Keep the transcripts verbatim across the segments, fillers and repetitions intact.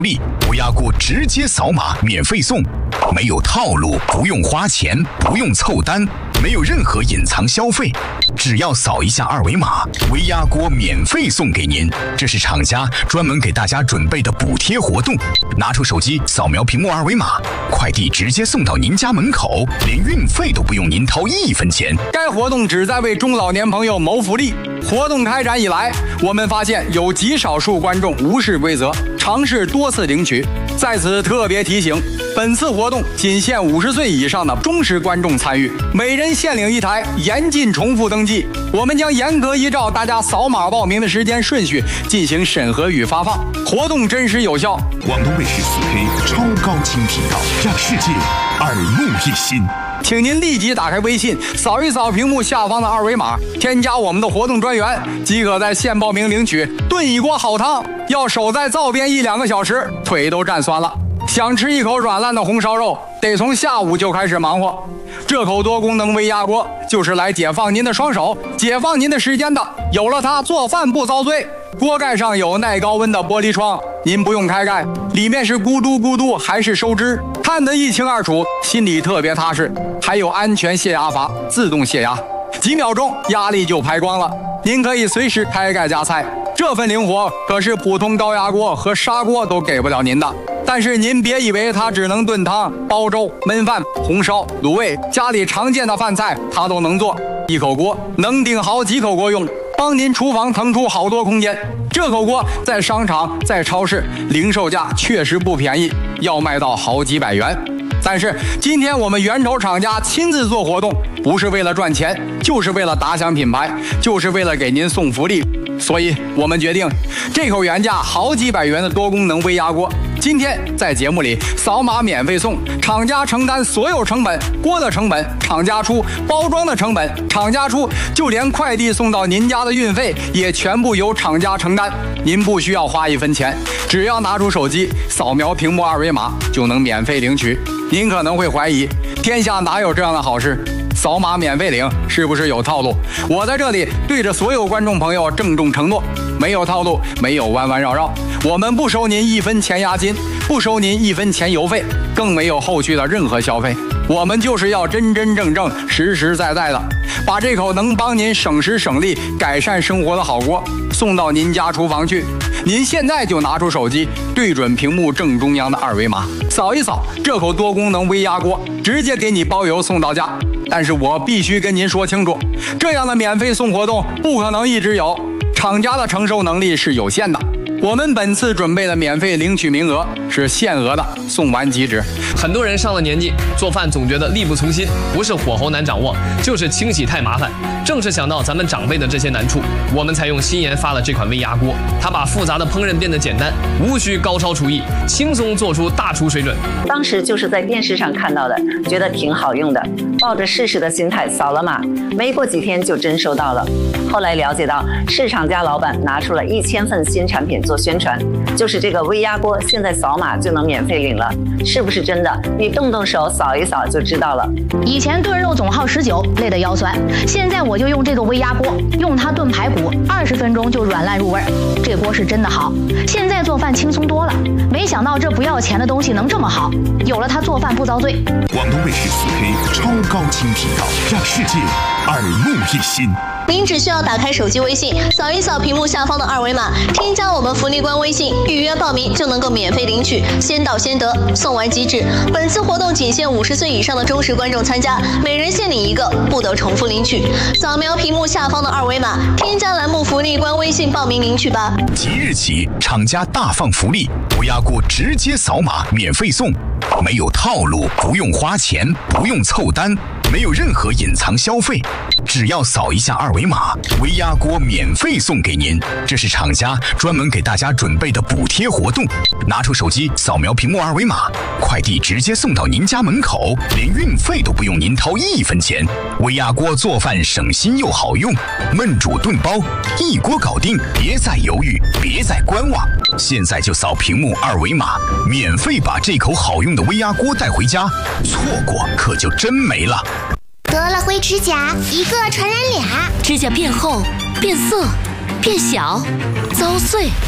力不压锅直接扫码免费送，没有套路，不用花钱，不用凑单，没有任何隐藏消费，只要扫一下二维码，微压锅免费送给您。这是厂家专门给大家准备的补贴活动，拿出手机扫描屏幕二维码，快递直接送到您家门口，连运费都不用您掏一分钱。 该活动旨在为中老年朋友谋福利。活动开展以来，我们发现有极少数观众无视规则，尝试多次领取。在此特别提醒，本次活动仅限五十岁以上的忠实观众参与，每人限领一台，严禁重复登记。我们将严格依照大家扫码报名的时间顺序进行审核与发放，活动真实有效。 广东卫视四 K 超高清频道，让世界耳目一新。 请您立即打开微信，扫一扫屏幕下方的二维码，添加我们的活动专员，即可在线报名领取炖一锅好汤。要守在灶边一两个小时，腿都站酸了。想吃一口软烂的红烧肉，得从下午就开始忙活。这口多功能微压锅就是来解放您的双手，解放您的时间的。有了它，做饭不遭罪。锅盖上有耐高温的玻璃窗，您不用开盖，里面是咕嘟咕嘟还是收汁，看得一清二楚，心里特别踏实。还有安全泄压阀，自动泄压，几秒钟压力就排光了。您可以随时开盖加菜，这份灵活可是普通高压锅和砂锅都给不了您的。但是您别以为它只能炖汤、煲粥、焖饭、红烧、卤味，家里常见的饭菜它都能做。一口锅能顶好几口锅用，帮您厨房腾出好多空间。这口锅在商场、在超市零售价确实不便宜，要卖到好几百元。但是今天我们源头厂家亲自做活动，不是为了赚钱，就是为了打响品牌，就是为了给您送福利。所以我们决定，这口原价好几百元的多功能微压锅，今天在节目里扫码免费送，厂家承担所有成本，锅的成本厂家出，包装的成本厂家出，就连快递送到您家的运费也全部由厂家承担。您不需要花一分钱，只要拿出手机扫描屏幕二维码就能免费领取。您可能会怀疑，天下哪有这样的好事？扫码免费领是不是有套路？我在这里对着所有观众朋友郑重承诺，没有套路，没有弯弯绕绕，我们不收您一分钱押金，不收您一分钱邮费，更没有后续的任何消费。我们就是要真真正正、实实在在的把这口能帮您省时省力、改善生活的好锅送到您家厨房去。您现在就拿出手机，对准屏幕正中央的二维码，扫一扫，这口多功能微压锅直接给你包邮送到家。但是我必须跟您说清楚，这样的免费送活动不可能一直有，厂家的承受能力是有限的。我们本次准备的免费领取名额是限额的，送完即止。 很多人上了年纪，做饭总觉得力不从心，不是火候难掌握，就是清洗太麻烦。正是想到咱们长辈的这些难处，我们才用新研发了这款微压锅。它把复杂的烹饪变得简单，无需高超厨艺，轻松做出大厨水准。 当时就是在电视上看到的，觉得挺好用的，抱着试试的心态扫了码，没过几天就真收到了。后来了解到，市场家老板拿出了一千份新产品做宣传，就是这个微压锅，现在扫码就能免费领了，是不是真的？你动动手扫一扫就知道了。 以前炖肉总耗十九，累得腰酸，现在我就用这个微压锅，用它炖排骨，二十分钟就软烂入味儿。这锅是真的好，现在做饭轻松多了。没想到这不要钱的东西能这么好，有了它做饭不遭罪。 广东卫视四 K 超高清频道，让世界耳目一新。 您只需要打开手机微信，扫一扫屏幕下方的二维码，添加我们福利官微信，预约报名就能够免费领取，先到先得，送完即止。本次活动仅限五十岁以上的忠实观众参加，每人限领一个，不得重复领取。扫描屏幕下方的二维码，添加栏目福利官微信报名领取吧。 即日起，厂家大放福利，微压锅直接扫码免费送，没有套路，不用花钱，不用凑单，没有任何隐藏消费，只要扫一下二维码，微压锅免费送给您。这是厂家专门给大家准备的补贴活动，拿出手机扫描屏幕二维码，快递直接送到您家门口，连运费都不用您掏一分钱。微压锅做饭省心又好用，焖煮炖煲一锅搞定，别再犹豫，别再观望，现在就扫屏幕二维码，免费把这口好用的微压锅带回家，错过可就真没了。 得了灰指甲，一个传染俩， 指甲变厚、变色、变小、遭碎。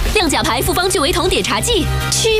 亮甲牌复方聚维酮碘茶剂，驱